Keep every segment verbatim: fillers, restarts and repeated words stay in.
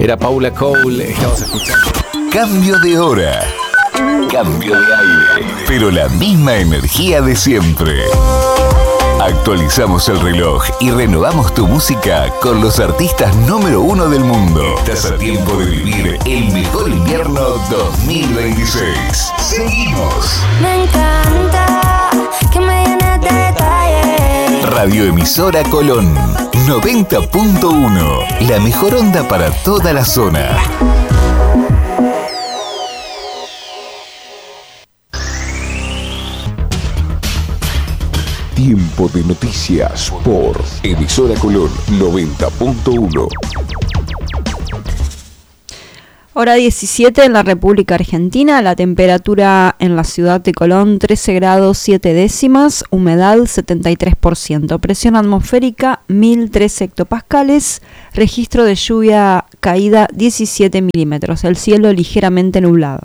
Era Paula Cole, estamos escuchando. Cambio de hora. Cambio de aire. Pero la misma energía de siempre. Actualizamos el reloj y renovamos tu música con los artistas número uno del mundo. Estás a tiempo de vivir el mejor invierno dos mil veintiséis. Seguimos. Me encanta que me llenes de detalles. Radioemisora Colón noventa punto uno. La mejor onda para toda la zona. Tiempo de noticias por Emisora Colón noventa punto uno. Hora diecisiete en la República Argentina, la temperatura en la ciudad de Colón trece grados siete décimas, humedad setenta y tres por ciento, presión atmosférica mil tres hectopascales, registro de lluvia caída diecisiete milímetros, el cielo ligeramente nublado.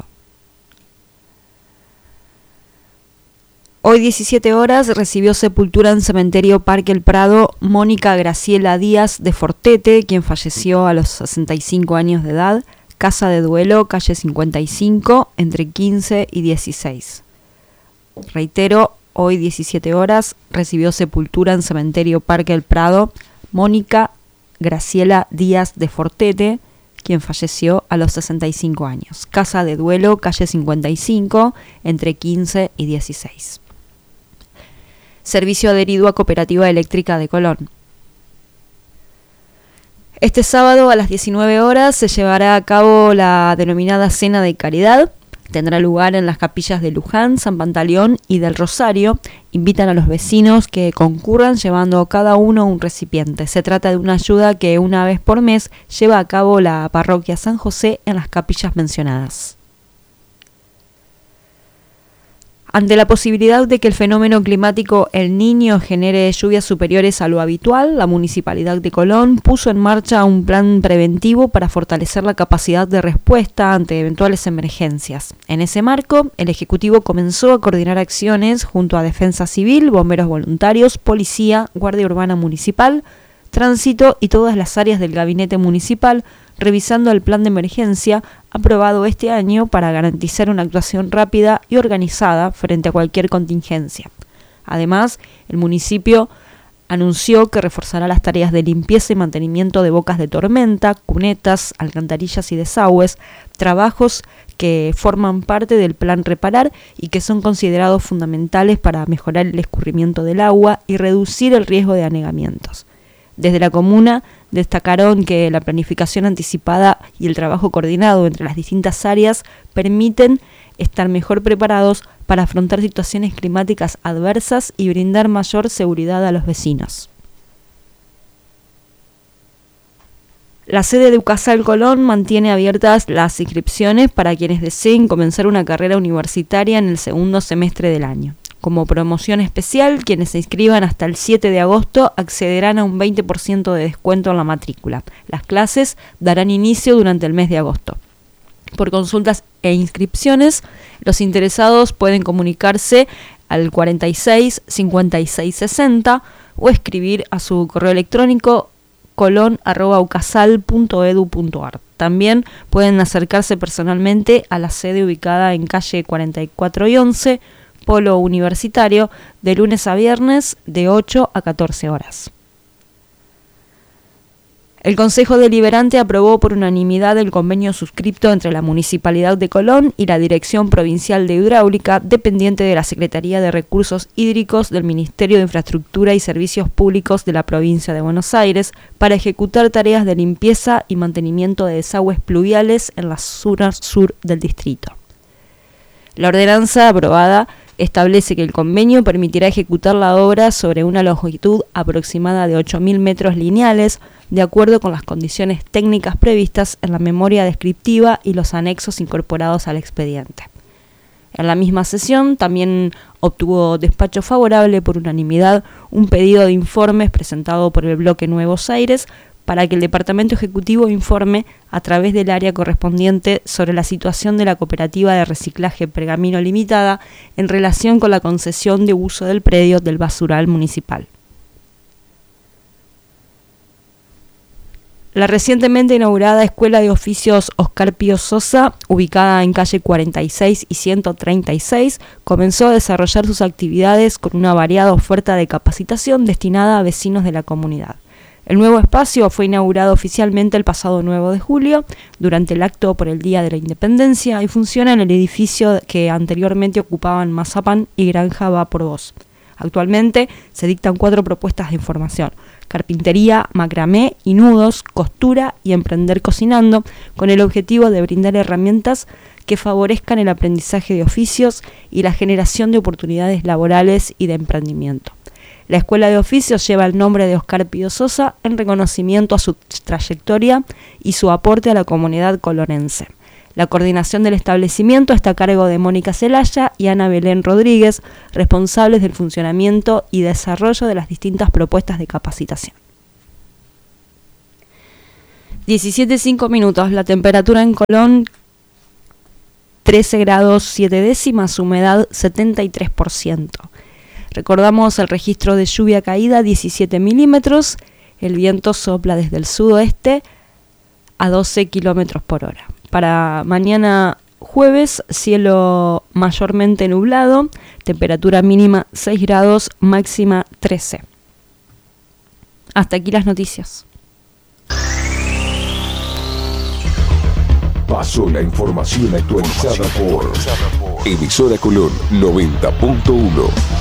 Hoy diecisiete horas recibió sepultura en Cementerio Parque El Prado Mónica Graciela Díaz de Fortete, quien falleció a los sesenta y cinco años de edad, casa de duelo, calle cincuenta y cinco, entre quince y dieciséis. Reitero, hoy diecisiete horas recibió sepultura en Cementerio Parque El Prado Mónica Graciela Díaz de Fortete, quien falleció a los sesenta y cinco años, casa de duelo, calle cincuenta y cinco, entre quince y dieciséis. Servicio adherido a Cooperativa Eléctrica de Colón. Este sábado a las diecinueve horas se llevará a cabo la denominada Cena de Caridad. Tendrá lugar en las capillas de Luján, San Pantaleón y del Rosario. Invitan a los vecinos que concurran llevando cada uno un recipiente. Se trata de una ayuda que una vez por mes lleva a cabo la parroquia San José en las capillas mencionadas. Ante la posibilidad de que el fenómeno climático El Niño genere lluvias superiores a lo habitual, la Municipalidad de Colón puso en marcha un plan preventivo para fortalecer la capacidad de respuesta ante eventuales emergencias. En ese marco, el Ejecutivo comenzó a coordinar acciones junto a Defensa Civil, Bomberos Voluntarios, Policía, Guardia Urbana Municipal, Tránsito y todas las áreas del Gabinete Municipal, revisando el plan de emergencia aprobado este año para garantizar una actuación rápida y organizada frente a cualquier contingencia. Además, el municipio anunció que reforzará las tareas de limpieza y mantenimiento de bocas de tormenta, cunetas, alcantarillas y desagües, trabajos que forman parte del plan Reparar y que son considerados fundamentales para mejorar el escurrimiento del agua y reducir el riesgo de anegamientos. Desde la comuna destacaron que la planificación anticipada y el trabajo coordinado entre las distintas áreas permiten estar mejor preparados para afrontar situaciones climáticas adversas y brindar mayor seguridad a los vecinos. La sede de UCASAL Colón mantiene abiertas las inscripciones para quienes deseen comenzar una carrera universitaria en el segundo semestre del año. Como promoción especial, quienes se inscriban hasta el siete de agosto accederán a un veinte por ciento de descuento en la matrícula. Las clases darán inicio durante el mes de agosto. Por consultas e inscripciones, los interesados pueden comunicarse al cuarenta y seis, cincuenta y seis, sesenta o escribir a su correo electrónico colon arroba ucasal punto edu punto ar. También pueden acercarse personalmente a la sede ubicada en calle cuarenta y cuatro y once, Polo Universitario, de lunes a viernes de ocho a catorce horas. El Consejo Deliberante aprobó por unanimidad el convenio suscripto entre la Municipalidad de Colón y la Dirección Provincial de Hidráulica, dependiente de la Secretaría de Recursos Hídricos del Ministerio de Infraestructura y Servicios Públicos de la Provincia de Buenos Aires, para ejecutar tareas de limpieza y mantenimiento de desagües pluviales en la zona sur del distrito. La ordenanza aprobada establece que el convenio permitirá ejecutar la obra sobre una longitud aproximada de ocho mil metros lineales, de acuerdo con las condiciones técnicas previstas en la memoria descriptiva y los anexos incorporados al expediente. En la misma sesión también obtuvo despacho favorable por unanimidad un pedido de informes presentado por el bloque Nuevos Aires para que el Departamento Ejecutivo informe a través del área correspondiente sobre la situación de la Cooperativa de Reciclaje Pergamino Limitada en relación con la concesión de uso del predio del basural municipal. La recientemente inaugurada Escuela de Oficios Oscar Pío Sosa, ubicada en calle cuarenta y seis y ciento treinta y seis, comenzó a desarrollar sus actividades con una variada oferta de capacitación destinada a vecinos de la comunidad. El nuevo espacio fue inaugurado oficialmente el pasado nueve de julio, durante el acto por el Día de la Independencia, y funciona en el edificio que anteriormente ocupaban Mazapán y Granja Va por Vos. Actualmente se dictan cuatro propuestas de información: carpintería, macramé y nudos, costura y emprender cocinando, con el objetivo de brindar herramientas que favorezcan el aprendizaje de oficios y la generación de oportunidades laborales y de emprendimiento. La Escuela de Oficios lleva el nombre de Oscar Pío Sosa en reconocimiento a su trayectoria y su aporte a la comunidad colonense. La coordinación del establecimiento está a cargo de Mónica Celaya y Ana Belén Rodríguez, responsables del funcionamiento y desarrollo de las distintas propuestas de capacitación. diecisiete cinco minutos, la temperatura en Colón trece grados siete décimas, humedad setenta y tres por ciento. Recordamos el registro de lluvia caída diecisiete milímetros, el viento sopla desde el sudoeste a doce kilómetros por hora. Para mañana jueves, cielo mayormente nublado, temperatura mínima seis grados, máxima trece. Hasta aquí las noticias. Pasó la información actualizada por Emisora Colón noventa punto uno.